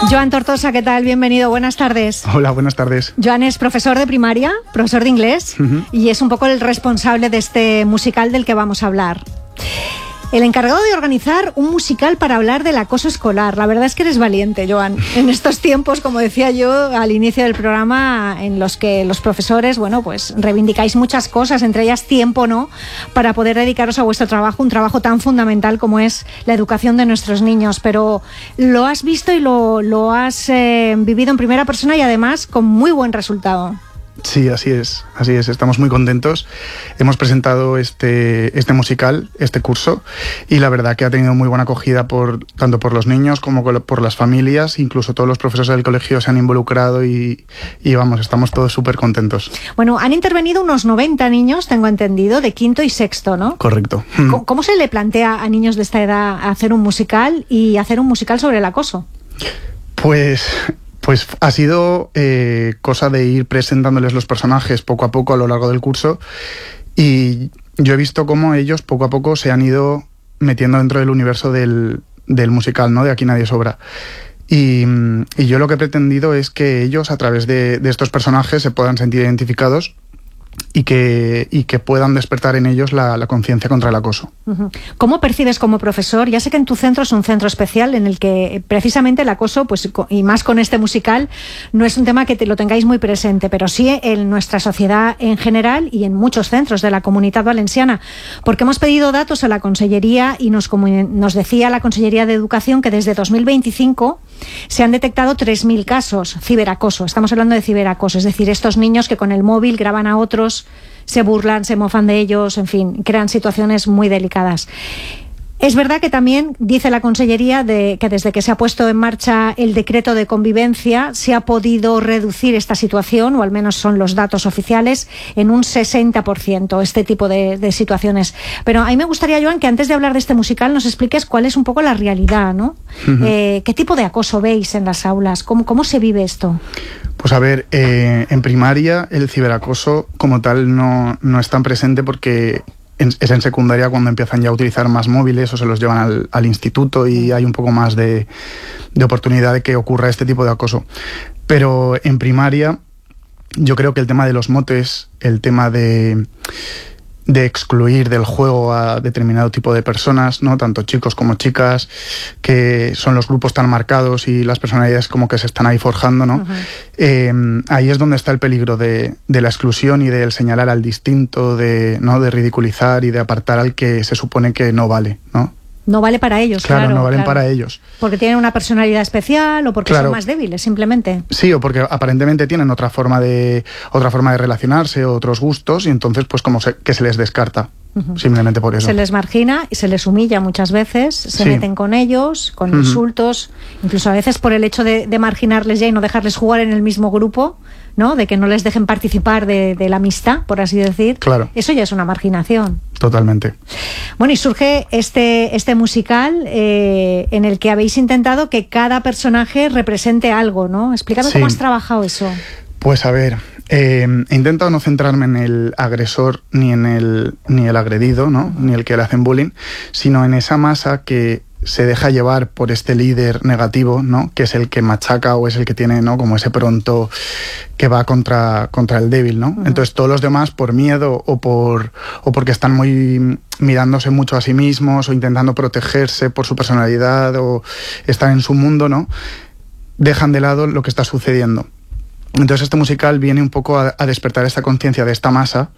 Joan Tortosa, ¿qué tal? Bienvenido, buenas tardes. Hola, buenas tardes. Joan es profesor de primaria, profesor de inglés, y es un poco el responsable de este musical del que vamos a hablar. El encargado de organizar un musical para hablar del acoso escolar. La verdad es que eres valiente, Joan. En estos tiempos, como decía yo al inicio del programa, en los que los profesores, bueno, pues reivindicáis muchas cosas, entre ellas tiempo, ¿no?, para poder dedicaros a vuestro trabajo, un trabajo tan fundamental como es la educación de nuestros niños. Pero lo has visto y lo has vivido en primera persona y además con muy buen resultado. Sí, así es. Estamos muy contentos. Hemos presentado este musical, este curso, y la verdad que ha tenido muy buena acogida tanto por los niños como por las familias. Incluso todos los profesores del colegio se han involucrado y vamos, estamos todos súper contentos. Bueno, han intervenido unos 90 niños, tengo entendido, de quinto y sexto, ¿no? Correcto. ¿Cómo se le plantea a niños de esta edad hacer un musical y hacer un musical sobre el acoso? Pues ha sido cosa de ir presentándoles los personajes poco a poco a lo largo del curso, y yo he visto cómo ellos poco a poco se han ido metiendo dentro del universo del musical, ¿no?, de Aquí nadie sobra. Y yo lo que he pretendido es que ellos, a través de estos personajes, se puedan sentir identificados y que puedan despertar en ellos la conciencia contra el acoso. ¿Cómo percibes como profesor? Ya sé que en tu centro es un centro especial en el que precisamente el acoso, pues, y más con este musical, no es un tema que lo tengáis muy presente, pero sí en nuestra sociedad en general y en muchos centros de la Comunitat Valenciana, porque hemos pedido datos a la Consellería y nos decía la Consellería de Educación que desde 2025 se han detectado 3.000 casos ciberacoso. Estamos hablando de ciberacoso, es decir, estos niños que con el móvil graban a otros, se burlan, se mofan de ellos, en fin, crean situaciones muy delicadas. Es verdad que también dice la Consellería que desde que se ha puesto en marcha el decreto de convivencia se ha podido reducir esta situación, o al menos son los datos oficiales, en un 60%, este tipo de situaciones. Pero a mí me gustaría, Joan, que antes de hablar de este musical nos expliques cuál es un poco la realidad, ¿no? ¿Qué tipo de acoso veis en las aulas? ¿Cómo se vive esto? Pues a ver, en primaria el ciberacoso como tal no es tan presente, porque es en secundaria cuando empiezan ya a utilizar más móviles o se los llevan al instituto y hay un poco más de oportunidad de que ocurra este tipo de acoso. Pero en primaria yo creo que el tema de los motes, el tema de excluir del juego a determinado tipo de personas, ¿no?, tanto chicos como chicas, que son los grupos tan marcados y las personalidades como que se están ahí forjando, ¿no? Ahí es donde está el peligro de la exclusión y del señalar al distinto, ¿no?, de ridiculizar y de apartar al que se supone que no vale, ¿no? No vale para ellos, claro. No valen para ellos. Porque tienen una personalidad especial o porque son más débiles, simplemente. Sí, o porque aparentemente tienen otra forma de relacionarse, otros gustos, y entonces pues que se les descarta. Simplemente por eso. Se les margina y se les humilla muchas veces, se meten con ellos, con insultos, incluso a veces por el hecho de marginarles ya y no dejarles jugar en el mismo grupo, ¿no?, de que no les dejen participar de la amistad, por así decir. Claro. Eso ya es una marginación. Totalmente. Bueno, y surge este musical en el que habéis intentado que cada personaje represente algo, ¿no? Explícame cómo has trabajado eso. Pues a ver, he intentado no centrarme en el agresor ni el agredido, ¿no?, ni el que le hacen bullying, sino en esa masa que se deja llevar por este líder negativo, ¿no?, que es el que machaca o es el que tiene, ¿no?, como ese pronto que va contra el débil, ¿no? Entonces todos los demás, por miedo o porque están muy mirándose mucho a sí mismos o intentando protegerse por su personalidad o están en su mundo, ¿no?, dejan de lado lo que está sucediendo. Entonces este musical viene un poco a despertar esta conciencia de esta masa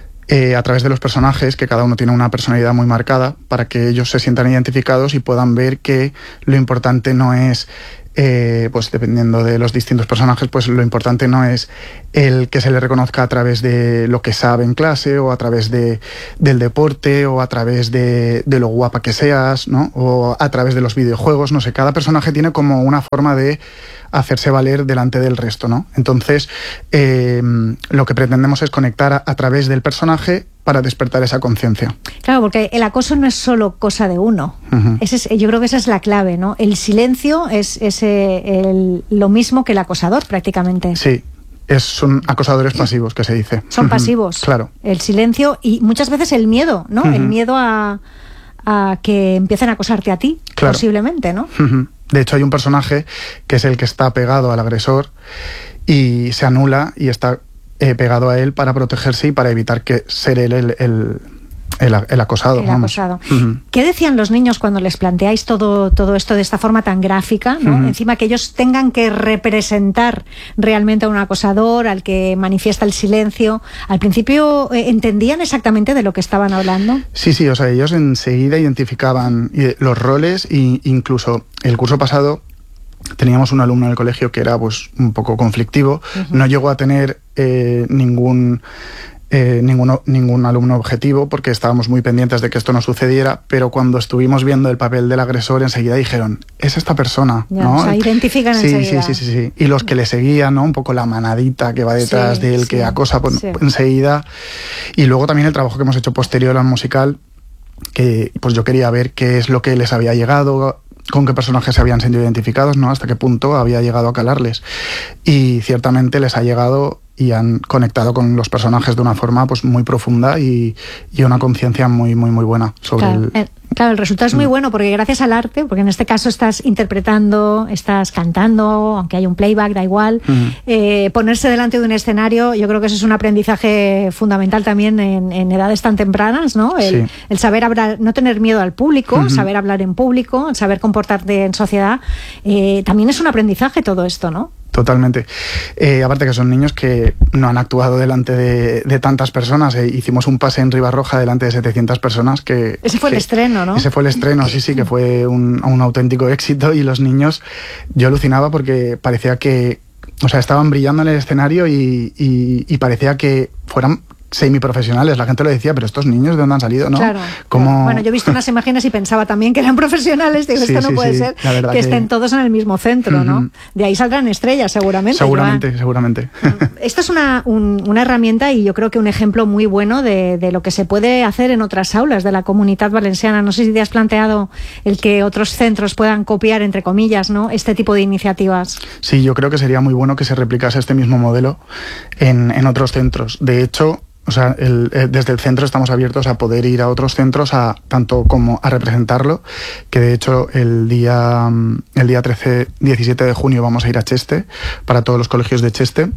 a través de los personajes, que cada uno tiene una personalidad muy marcada, para que ellos se sientan identificados y puedan ver que lo importante no es, pues dependiendo de los distintos personajes, pues lo importante no es el que se le reconozca a través de lo que sabe en clase o a través del deporte o a través de lo guapa que seas, ¿no?, o a través de los videojuegos, no sé, cada personaje tiene como una forma de hacerse valer delante del resto, ¿no? Entonces, lo que pretendemos es conectar a través del personaje para despertar esa conciencia. Claro, porque el acoso no es solo cosa de uno. Yo creo que esa es la clave, ¿no? El silencio es lo mismo que el acosador, prácticamente. Sí. Son acosadores pasivos, que se dice. Son pasivos. Claro. El silencio y muchas veces el miedo, ¿no? El miedo a que empiecen a acosarte a ti, posiblemente, ¿no? De hecho, hay un personaje que es el que está pegado al agresor y se anula y está pegado a él para protegerse y para evitar que ser él el acosado. El acosado. ¿Qué decían los niños cuando les planteáis todo esto de esta forma tan gráfica, ¿no? Encima que ellos tengan que representar realmente a un acosador, al que manifiesta el silencio. ¿Al principio entendían exactamente de lo que estaban hablando? Sí, o sea, ellos enseguida identificaban los roles e incluso el curso pasado teníamos un alumno en el colegio que era pues un poco conflictivo. No llegó a tener ningún alumno objetivo porque estábamos muy pendientes de que esto no sucediera, pero cuando estuvimos viendo el papel del agresor enseguida dijeron, es esta persona, ya, ¿no? O sea, identifican enseguida. Sí. Y los que le seguían, ¿no? Un poco la manadita que va detrás de él, que acosa enseguida. Y luego también el trabajo que hemos hecho posterior al musical, que pues yo quería ver qué es lo que les había llegado, con qué personajes se habían sido identificados, ¿no? Hasta qué punto había llegado a calarles. Y ciertamente les ha llegado y han conectado con los personajes de una forma pues muy profunda y una conciencia muy buena sobre Claro, el resultado es muy bueno porque gracias al arte, porque en este caso estás interpretando, estás cantando, aunque hay un playback, da igual, ponerse delante de un escenario, yo creo que eso es un aprendizaje fundamental también en edades tan tempranas, ¿no? El saber hablar, no tener miedo al público, saber hablar en público, saber comportarte en sociedad, también es un aprendizaje todo esto, ¿no? Totalmente. Aparte que son niños que no han actuado delante de tantas personas. Hicimos un pase en Ribarroja delante de 700 personas. Ese fue el estreno, ¿no? Ese fue el estreno, sí, que fue un auténtico éxito. Y los niños, yo alucinaba porque parecía que, o sea, estaban brillando en el escenario y parecía que fueran semiprofesionales. La gente lo decía, pero estos niños, ¿de dónde han salido? ¿No? Claro. Bueno, yo he visto unas imágenes y pensaba también que eran profesionales. Digo, esto no puede ser que estén todos en el mismo centro, ¿no? De ahí saldrán estrellas, seguramente. Seguramente. Esto es una herramienta y yo creo que un ejemplo muy bueno de lo que se puede hacer en otras aulas de la Comunitat Valenciana. No sé si te has planteado el que otros centros puedan copiar, entre comillas, ¿no? Este tipo de iniciativas. Sí, yo creo que sería muy bueno que se replicase este mismo modelo en otros centros. De hecho, o sea, desde el centro estamos abiertos a poder ir a otros centros tanto como a representarlo, que de hecho el día 17 de junio vamos a ir a Cheste, para todos los colegios de Cheste.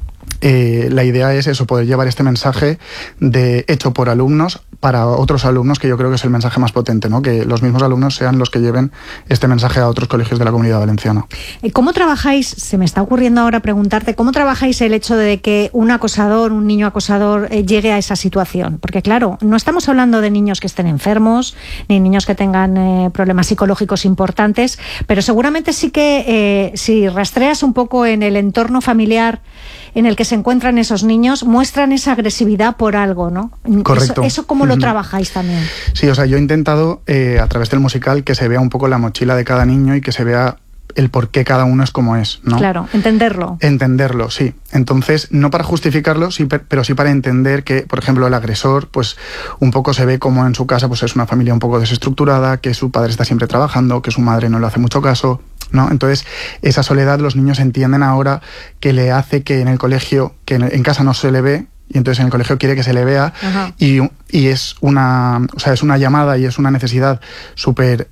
La idea es eso, poder llevar este mensaje hecho por alumnos para otros alumnos, que yo creo que es el mensaje más potente, ¿no? Que los mismos alumnos sean los que lleven este mensaje a otros colegios de la Comunidad Valenciana. ¿Cómo trabajáis? Se me está ocurriendo ahora preguntarte, ¿cómo trabajáis el hecho de que un niño acosador, llegue a esa situación? Porque claro, no estamos hablando de niños que estén enfermos, ni niños que tengan problemas psicológicos importantes, pero seguramente sí que si rastreas un poco en el entorno familiar en el que se encuentran esos niños, muestran esa agresividad por algo, ¿no? Correcto. ¿Eso cómo lo trabajáis también? Sí, o sea, yo he intentado, a través del musical, que se vea un poco la mochila de cada niño y que se vea el por qué cada uno es como es, ¿no? Claro, entenderlo. Entenderlo, sí. Entonces, no para justificarlo, sí, pero sí para entender que, por ejemplo, el agresor, pues un poco se ve como en su casa pues es una familia un poco desestructurada, que su padre está siempre trabajando, que su madre no le hace mucho caso, ¿no? Entonces, esa soledad los niños entienden ahora que le hace que en el colegio, que en casa no se le ve, y entonces en el colegio quiere que se le vea. y es una llamada y es una necesidad súper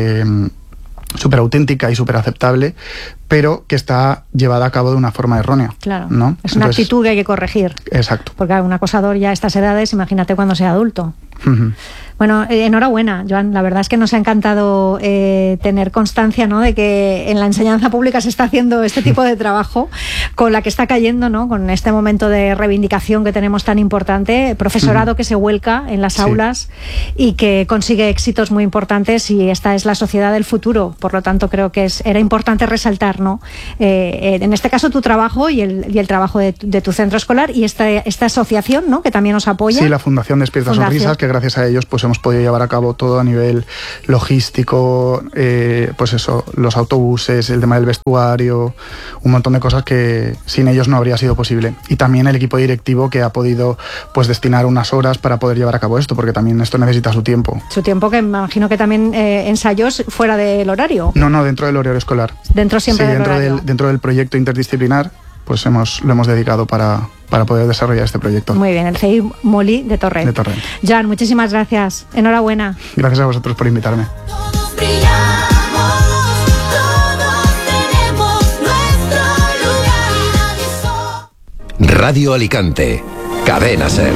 auténtica y súper aceptable, pero que está llevada a cabo de una forma errónea. Claro, ¿no? Es una actitud que hay que corregir. Exacto. Porque un acosador ya a estas edades, imagínate cuando sea adulto. Bueno, enhorabuena, Joan. La verdad es que nos ha encantado tener constancia, ¿no?, de que en la enseñanza pública se está haciendo este tipo de trabajo, con la que está cayendo, ¿no?, con este momento de reivindicación que tenemos tan importante, profesorado que se vuelca en las aulas y que consigue éxitos muy importantes, y esta es la sociedad del futuro. Por lo tanto, creo que era importante resaltar, ¿no?, en este caso tu trabajo y el trabajo de tu centro escolar y esta asociación, ¿no?, que también nos apoya. Sí, la Fundación Despierta Sonrisas, que gracias a ellos pues hemos podido llevar a cabo todo a nivel logístico, pues eso, los autobuses, el tema del vestuario, un montón de cosas que sin ellos no habría sido posible. Y también el equipo directivo, que ha podido pues destinar unas horas para poder llevar a cabo esto, porque también esto necesita su tiempo. Su tiempo, que me imagino que también ensayos fuera del horario. No, dentro del horario escolar. Dentro siempre del horario. Dentro del proyecto interdisciplinar, pues lo hemos dedicado para poder desarrollar este proyecto. Muy bien, el CEI Molí de Torrent. Joan, muchísimas gracias. Enhorabuena. Gracias a vosotros por invitarme. Todos brillamos, todos Radio Alicante. Cadena SER.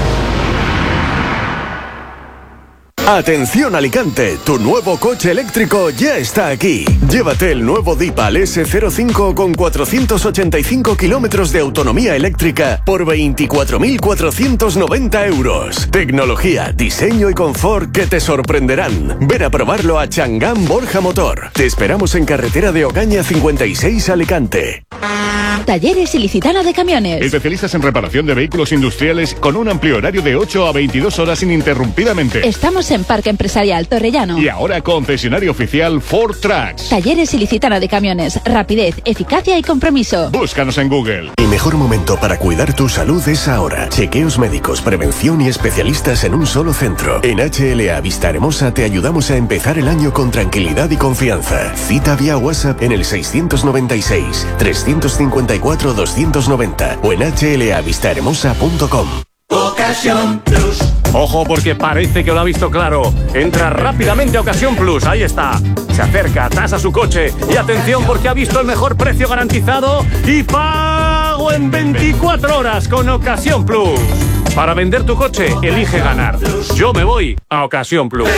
Atención Alicante, tu nuevo coche eléctrico ya está aquí. Llévate el nuevo Deepal S05 con 485 kilómetros de autonomía eléctrica por 24.490 euros. Tecnología, diseño y confort que te sorprenderán. Ven a probarlo a Changán Borja Motor. Te esperamos en carretera de Ocaña 56 Alicante. Talleres Ilicitano de Camiones. Especialistas en reparación de vehículos industriales con un amplio horario de 8 a 22 horas ininterrumpidamente. Estamos en Parque Empresarial Torrellano. Y ahora concesionario oficial Ford Trucks. Talleres Ilicitano de Camiones. Rapidez, eficacia y compromiso. Búscanos en Google. El mejor momento para cuidar tu salud es ahora. Chequeos médicos, prevención y especialistas en un solo centro. En HLA Vista Hermosa te ayudamos a empezar el año con tranquilidad y confianza. Cita vía WhatsApp en el 696 354 290 o en hlavistahermosa.com. Ocasión Plus. Ojo, porque parece que lo ha visto claro. Entra rápidamente a Ocasión Plus, ahí está. Se acerca, tasa su coche y atención porque ha visto el mejor precio garantizado y pago en 24 horas con Ocasión Plus. Para vender tu coche, elige ganar. Yo me voy a Ocasión Plus.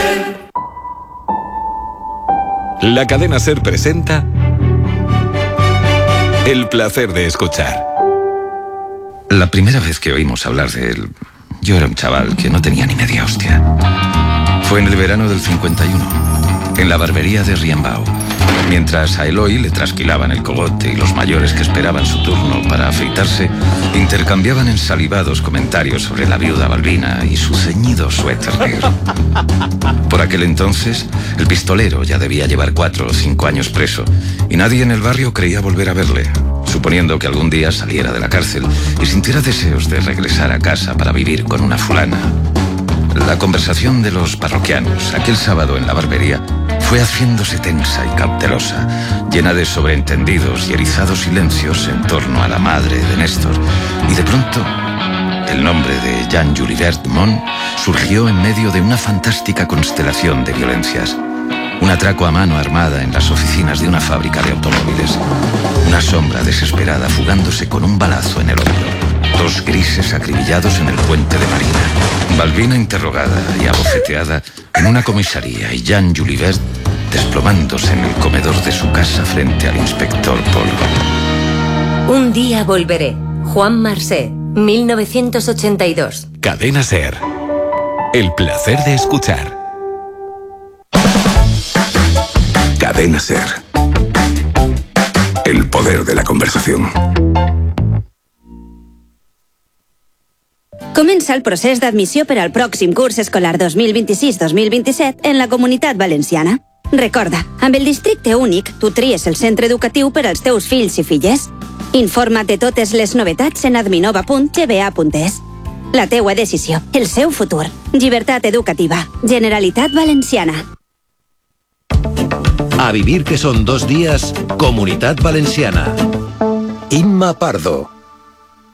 La cadena SER presenta El placer de escuchar. La primera vez que oímos hablar de él, yo era un chaval que no tenía ni media hostia. Fue en el verano del 51, en la barbería de Riambao, mientras a Eloy le trasquilaban el cogote y los mayores que esperaban su turno para afeitarse intercambiaban ensalivados comentarios sobre la viuda Balbina y su ceñido suéter negro. Por aquel entonces, el pistolero ya debía llevar 4 o 5 años preso y nadie en el barrio creía volver a verle, suponiendo que algún día saliera de la cárcel y sintiera deseos de regresar a casa para vivir con una fulana. La conversación de los parroquianos aquel sábado en la barbería fue haciéndose tensa y cautelosa, llena de sobreentendidos y erizados silencios en torno a la madre de Néstor, y de pronto el nombre de Jean Julibert Mont surgió en medio de una fantástica constelación de violencias. Un atraco a mano armada en las oficinas de una fábrica de automóviles. Una sombra desesperada fugándose con un balazo en el hombro. 2 grises acribillados en el puente de Marina. Balbina interrogada y abofeteada en una comisaría y Jean Julibert desplomándose en el comedor de su casa frente al inspector Polvo. Un día volveré. Juan Marsé, 1982. Cadena SER. El placer de escuchar. Cadena SER. El poder de la conversación. Comença el procés d'admissió per al pròxim curs escolar 2026-2027 en la Comunitat Valenciana. Recorda, amb el districte únic, tu tries el centre educatiu per als teus fills i filles. Informa't de totes les novetats en adminova.gba.es. La teua decisió, el seu futur. Llibertat educativa. Generalitat Valenciana. A vivir que son 2 días, Comunidad Valenciana. Inma Pardo.